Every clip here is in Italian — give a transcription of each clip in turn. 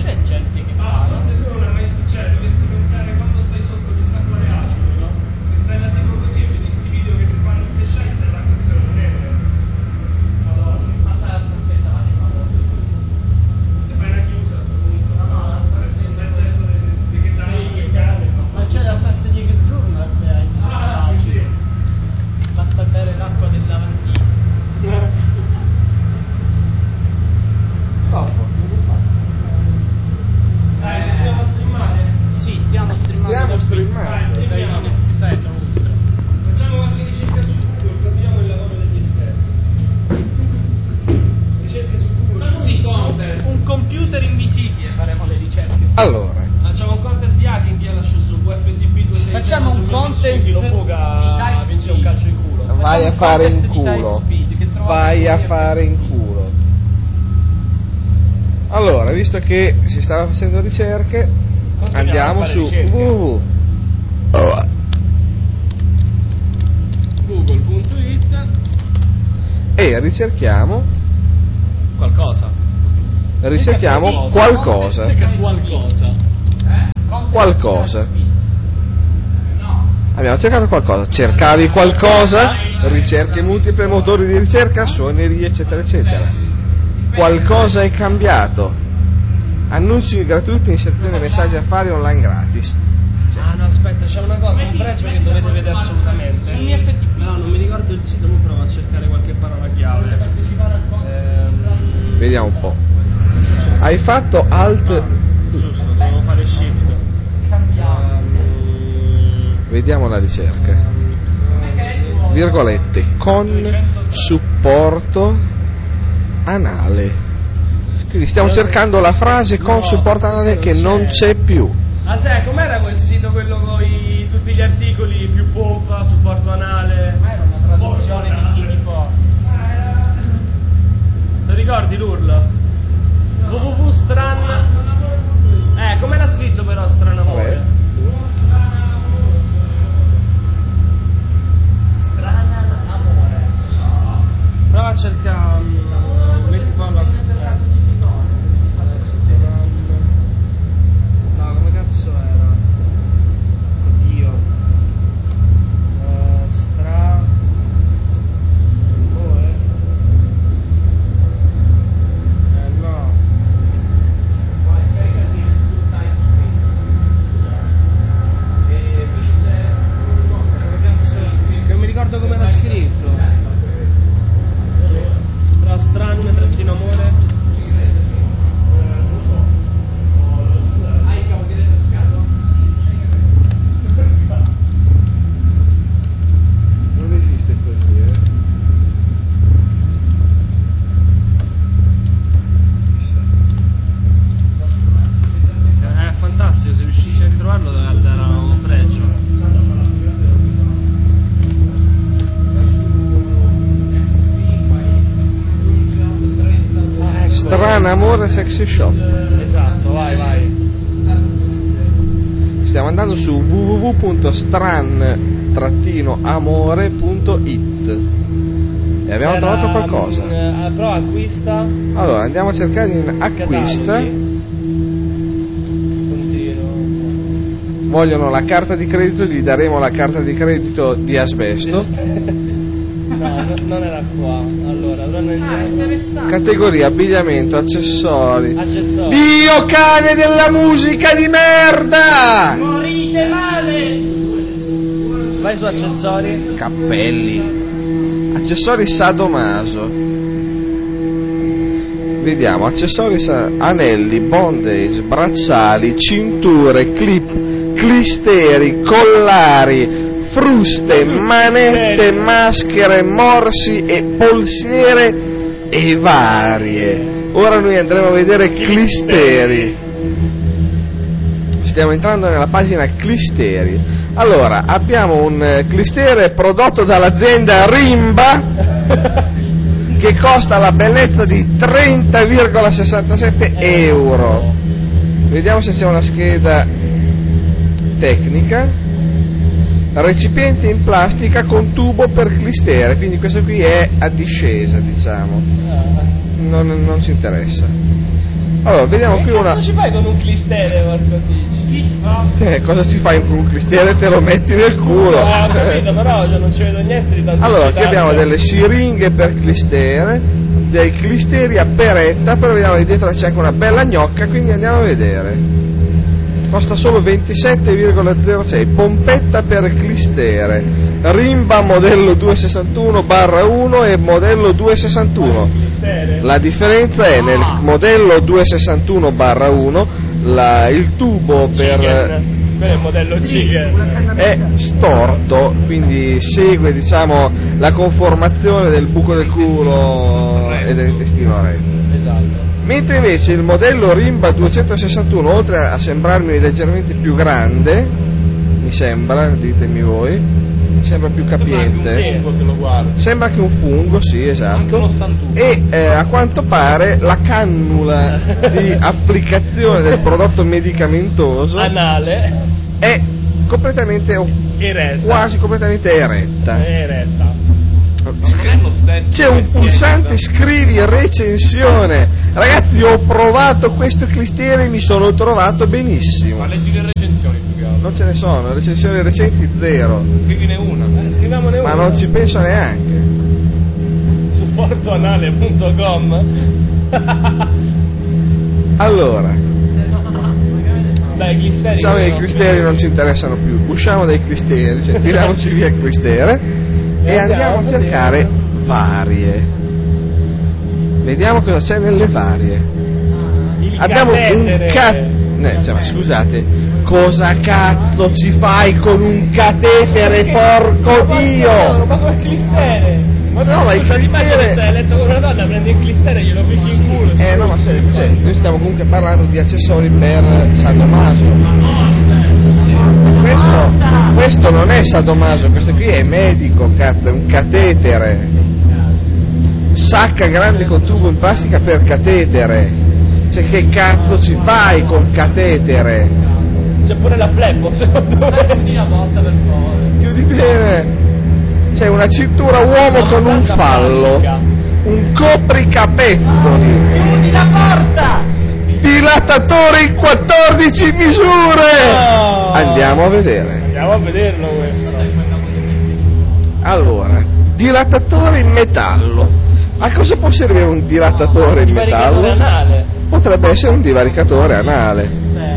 c'è gente che ma se tu non hai mai successo, dovresti pensare quando stai sotto che sta fare altro, no? Che stai là tipo così e vedi sti video che ti fanno flashare e stai là così non è vero. Madonna, ma stai a aspettare, madonna. Ti fai una chiusa a sto punto. No, la stanza in mezzetto di che dai che cade. Ma c'è la stanza di che giorno se hai sì. basta bere l'acqua del lavandino. Stiamo streamare? Sì, stiamo streamando. Streamiamo. Facciamo qualche ricerca su Google, proviamo il lavoro degli esperti. Ricerche su Google. Sì, un computer invisibile faremo le ricerche. Allora, Facciamo un contest di hacking che lascio su UFTP 260. Facciamo un contest chi lo buca vince un calcio in culo. vai a fare in culo. Vai a fare in culo. Allora, visto che si stava facendo ricerche, andiamo su Google.it e ricerchiamo qualcosa. Qualcosa. Abbiamo cercato qualcosa. Cercavi qualcosa? Ricerche multiple, motori di ricerca, suonerie, eccetera, eccetera. Qualcosa è cambiato. Annunci gratuiti, inserzione messaggi affari online gratis. Ah no, aspetta, c'è una cosa, un pregio che dovete vedere assolutamente. No, non mi ricordo il sito, ma provo a cercare qualche parola chiave. Vediamo un po'. Hai fatto alt. Giusto, devo fare shift. Vediamo la ricerca. Virgolette, con supporto anale. Quindi stiamo cercando la frase con supporto anale che non c'è più. Ah sai, com'era quel sito, quello con tutti gli articoli, più pompa, supporto anale? Ma era una traduzione di siti forti. Ti ricordi l'URL? www.stran. Com'era scritto però Stranamore? Stranamore. Prova a cercare. Metti qua la. No, come cazzo era? Oddio. No. Come cazzo? Non mi ricordo come era scritto. Tra stran-amore. Non esiste così, È fantastico, se riuscissi a ritrovarlo era un pregio. Strana amore sexy shop. Esatto, vai. Stiamo andando su www.stran-amore.it e abbiamo trovato qualcosa. Prova acquista. Allora andiamo a cercare in acquista. Continuo. Vogliono la carta di credito, gli daremo la carta di credito di asbesto. No, non era qua. Allora Interessante. Categoria abbigliamento, accessori. Accessori. Dio cane della musica di merda! Morite male. Vai su accessori. Cappelli. Accessori sadomaso. Vediamo, accessori anelli, bondage, bracciali, cinture, clip, clisteri, collari, fruste, manette, maschere, morsi e polsiere e varie. Ora noi andremo a vedere clisteri. Stiamo entrando nella pagina clisteri. Allora, abbiamo un clistere prodotto dall'azienda Rimba che costa la bellezza di 30,67 euro. Vediamo se c'è una scheda tecnica. Recipiente in plastica con tubo per clistere, quindi questo qui è a discesa, diciamo. Non ci interessa. Allora, vediamo qui Cosa una... ci fai con un clistere, Marco Tici? Chissà. Cosa ci fai con un clistere? Te lo metti nel culo. Ho capito, però non ci vedo niente di tanto. Allora, qui abbiamo delle siringhe per clistere, dei clisteri a beretta, però vediamo che dietro c'è anche una bella gnocca, quindi andiamo a vedere. Costa solo 27,06, pompetta per clistere, rimba modello 261/1 e modello 261. La differenza è nel modello 261/1 il tubo Quello è il modello Chicken. è storto, quindi segue, diciamo, la conformazione del buco del culo e dell'intestino retto. Esatto. Mentre invece il modello Rimba 261, oltre a sembrarmi leggermente più grande, mi sembra, ditemi voi, mi sembra più capiente. Se lo guardo. Sembra che un fungo, sì, esatto. E a quanto pare la cannula di applicazione del prodotto medicamentoso Anale. è completamente, Eretta. quasi completamente eretta. Eretta. C'è un pulsante scrivi recensione. Ragazzi, ho provato questo clistere e mi sono trovato benissimo. Ma leggi le recensioni più che altro. Non ce ne sono, recensioni recenti zero. Scrivine una. Scriviamone una. Ma non ci penso neanche. Supportoanale.com. Allora, Dai, clisteri. diciamo che i clisteri non ci interessano più. Usciamo dai clisteri, cioè tiriamoci via il clistere e andiamo a cercare varie. Vediamo cosa c'è nelle varie. Il Abbiamo catetere. ma scusate, cosa cazzo ci fai con un catetere, porco Dio? Ma come clistere? No, ma il scusa, clistere- immagina se hai letto con una donna, prendi il clistere e glielo picchi in culo. No, ma cioè, noi stiamo comunque parlando di accessori per sadomaso. Questo non è sadomaso, questo qui è medico, cazzo, è un catetere. Sacca grande con tubo in plastica per catetere. Cioè, che cazzo ci fai col catetere? C'è pure la flebo, secondo me. Una volta per favore. Chiudi bene. C'è una cintura uomo con un fallo, un copricapezzoli, Chiudi la porta! dilatatore in 14 misure. No. Andiamo a vedere. Andiamo a vederlo questo. Allora, dilatatore in metallo. A cosa può servire un dilatatore in metallo? Divaricatore anale. Potrebbe essere un divaricatore anale.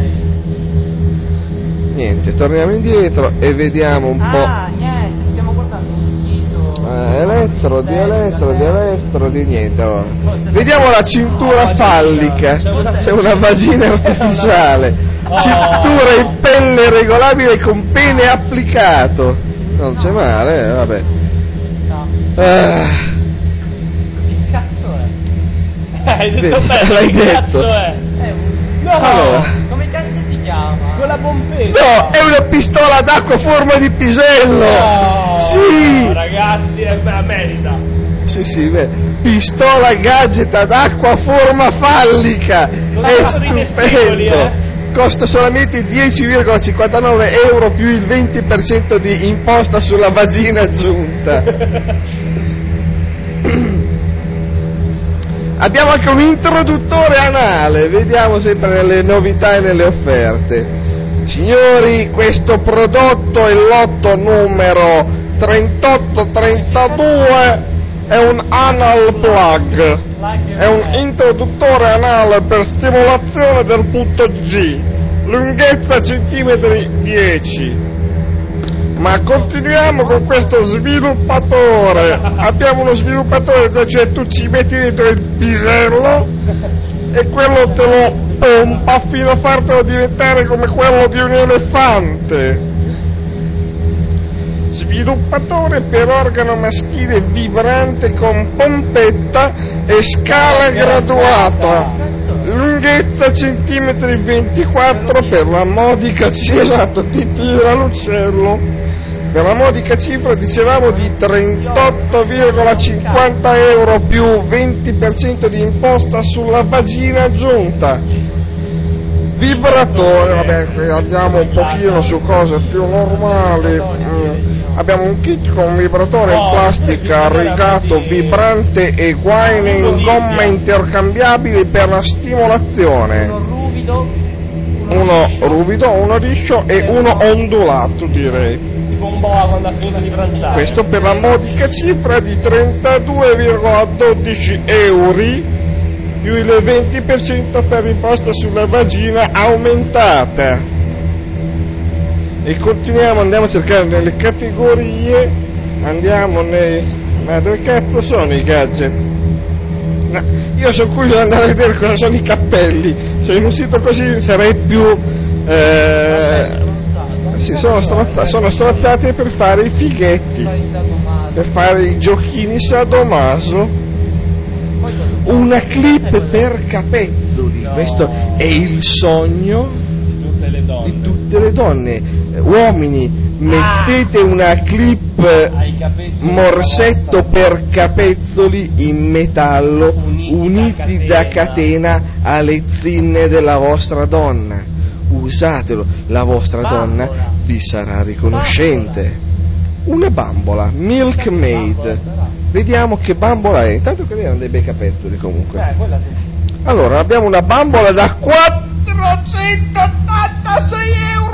Niente, torniamo indietro e vediamo un po'. Niente, stiamo guardando un sito. Elettrodi, niente. Allora. Vediamo la cintura fallica. C'è una vagina artificiale. Cintura in pelle regolabile con pene applicato. Non c'è male, vabbè. No. Che cazzo è? Hai detto Vedi, bene, l'hai che detto. cazzo è? No! Allora. Come cazzo si chiama? Con la pompetta! No, è una pistola d'acqua a forma di pisello. No! Sì. Ragazzi, merita! Sì, beh. Pistola gadget ad acqua a forma fallica. Non È sono i testicoli, stupendo. Costa solamente 10,59 euro più il 20% di imposta sulla vagina aggiunta. Abbiamo anche un introduttore anale, vediamo sempre nelle novità e nelle offerte. Signori, questo prodotto è il lotto numero 3832, è un anal plug, è un introduttore anale per stimolazione del punto G, lunghezza centimetri 10. Ma continuiamo con questo sviluppatore. Abbiamo uno sviluppatore, cioè tu ci metti dentro il pisello e quello te lo pompa fino a fartelo diventare come quello di un elefante. Sviluppatore per organo maschile vibrante con pompetta e scala graduata. Lunghezza centimetri 24 per la modica esatto, ti tira l'uccello. Per la modica cifra dicevamo di 38,50 euro più 20% di imposta sulla vagina aggiunta. Vibratore, vabbè, andiamo un pochino su cose più normali. Abbiamo un kit con vibratore in plastica rigato, vibrante e guaine in gomma intercambiabili per la stimolazione. Uno ruvido, uno liscio e uno ondulato, direi. Tipo un boa quando ha finito di pranzare. Questo per la modica cifra di 32,12 euro più il 20% per l'imposta sulla vagina aumentata. E continuiamo, andiamo a cercare nelle categorie, andiamo nei... ma dove cazzo sono i gadget? No, io sono curioso di andare a vedere cosa sono i cappelli, cioè in un sito così sarei più... sì, sono strozzati per fare i fighetti, per fare i giochini sadomaso. Una clip per capezzoli, questo è il sogno di tutte le donne. Uomini, mettete una clip morsetto per capezzoli in metallo uniti da catena alle zinne della vostra donna. Usatelo, la vostra donna vi sarà riconoscente. Una bambola, milkmaid. Vediamo che bambola è. Intanto che erano dei bei capezzoli comunque. Quella sì. Allora, abbiamo una bambola da 486 euro.